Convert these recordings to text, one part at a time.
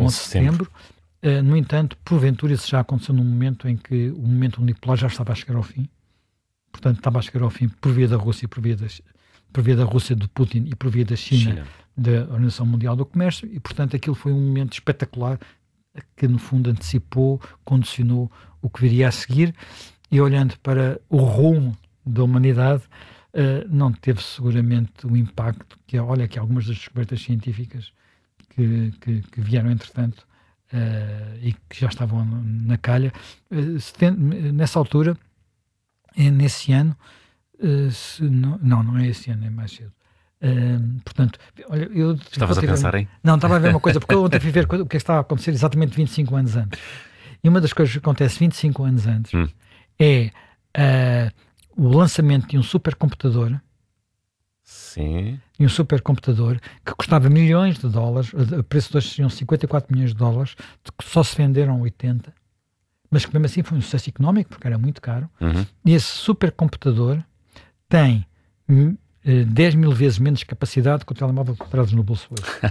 11 de setembro. No entanto, porventura isso já aconteceu num momento em que o momento unipolar já estava a chegar ao fim. Portanto, estava a chegar ao fim por via da Rússia e por via da Rússia de Putin e por via da China. Da Organização Mundial do Comércio, e portanto aquilo foi um momento espetacular que no fundo antecipou, condicionou o que viria a seguir, e olhando para o rumo da humanidade, não teve seguramente o impacto que algumas das descobertas científicas que vieram entretanto e que já estavam na calha, nessa altura, nesse ano, não é esse ano, é mais cedo. Portanto, olha, estavas a pensar em? Não, estava a ver uma coisa, porque eu ontem fui ver o que estava a acontecer exatamente 25 anos antes. E uma das coisas que acontece 25 anos antes é o lançamento de um supercomputador. Sim. E um supercomputador que custava milhões de dólares, o preço de hoje seriam 54 milhões de dólares, que só se venderam 80, mas que mesmo assim foi um sucesso económico, porque era muito caro. E esse supercomputador tem 10 mil vezes menos capacidade que o telemóvel que trazes no bolso hoje.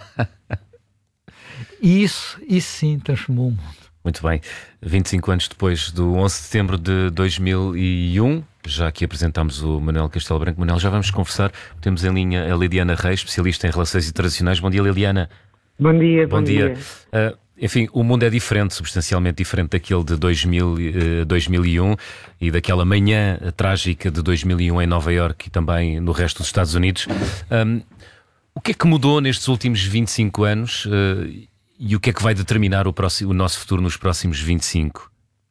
E isso sim transformou o mundo. Muito bem. 25 anos depois do 11 de setembro de 2001, já aqui apresentámos o Manuel Castelo Branco. Manuel, já vamos conversar. Temos em linha a Liliana Reis, especialista em relações internacionais. Bom dia, Liliana. Bom dia. Bom dia. Enfim, o mundo é diferente, substancialmente diferente daquele de 2001 e daquela manhã trágica de 2001 em Nova Iorque e também no resto dos Estados Unidos. O que é que mudou nestes últimos 25 anos e o que é que vai determinar o nosso futuro nos próximos 25?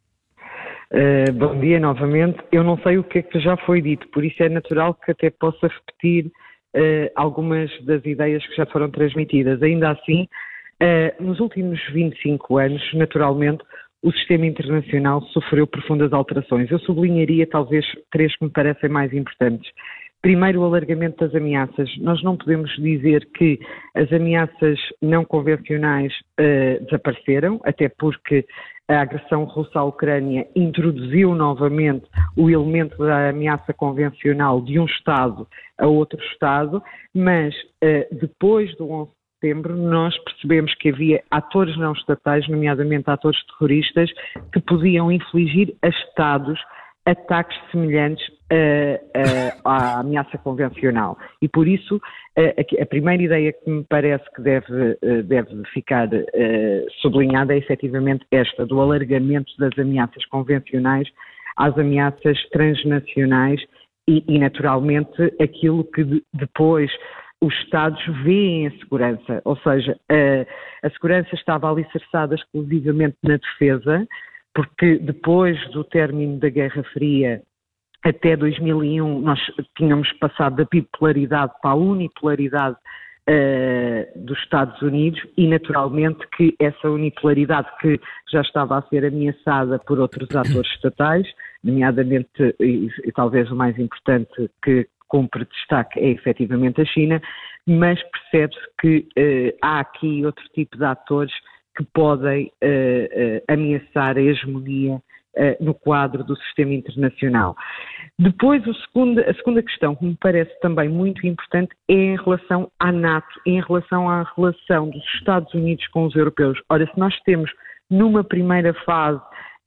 Bom dia novamente. Eu não sei o que é que já foi dito, por isso é natural que até possa repetir algumas das ideias que já foram transmitidas. Ainda assim, nos últimos 25 anos, naturalmente, o sistema internacional sofreu profundas alterações. Eu sublinharia talvez 3 que me parecem mais importantes. Primeiro, o alargamento das ameaças. Nós não podemos dizer que as ameaças não convencionais desapareceram, até porque a agressão russa à Ucrânia introduziu novamente o elemento da ameaça convencional de um Estado a outro Estado, mas depois do 11 de setembro nós percebemos que havia atores não estatais, nomeadamente atores terroristas, que podiam infligir a Estados ataques semelhantes à ameaça convencional. E por isso, a primeira ideia que me parece que deve ficar sublinhada é efetivamente esta, do alargamento das ameaças convencionais às ameaças transnacionais e naturalmente, aquilo que depois os Estados veem a segurança, ou seja, a segurança estava alicerçada exclusivamente na defesa, porque depois do término da Guerra Fria até 2001 nós tínhamos passado da bipolaridade para a unipolaridade dos Estados Unidos e naturalmente que essa unipolaridade que já estava a ser ameaçada por outros atores estatais, nomeadamente e talvez o mais importante que cumpre destaque é efetivamente a China, mas percebe-se que há aqui outro tipo de atores que podem ameaçar a hegemonia no quadro do sistema internacional. Depois, a segunda questão que me parece também muito importante é em relação à NATO, em relação à relação dos Estados Unidos com os europeus. Ora, se nós temos numa primeira fase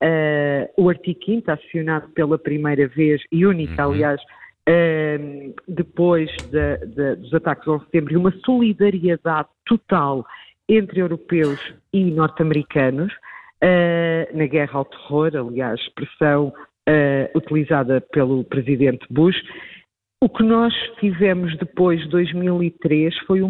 o artigo 5º acionado pela primeira vez e única, aliás, depois dos ataques do 11 de setembro, e uma solidariedade total entre europeus e norte-americanos na guerra ao terror, aliás, expressão utilizada pelo presidente Bush. O que nós tivemos depois de 2003 foi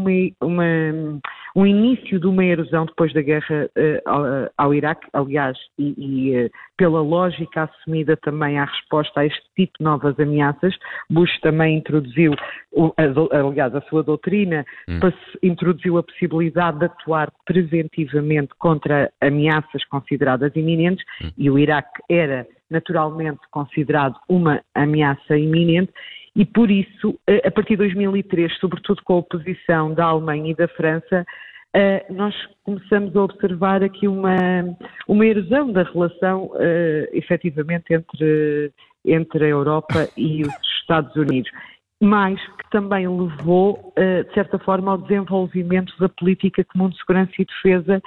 um início de uma erosão depois da guerra ao Iraque, aliás, e pela lógica assumida também à resposta a este tipo de novas ameaças. Bush também introduziu, aliás, a sua doutrina introduziu a possibilidade de atuar preventivamente contra ameaças consideradas iminentes e o Iraque era naturalmente considerado uma ameaça iminente. E por isso, a partir de 2003, sobretudo com a oposição da Alemanha e da França, nós começamos a observar aqui uma erosão da relação, efetivamente, entre a Europa e os Estados Unidos, mas que também levou, de certa forma, ao desenvolvimento da política comum de segurança e defesa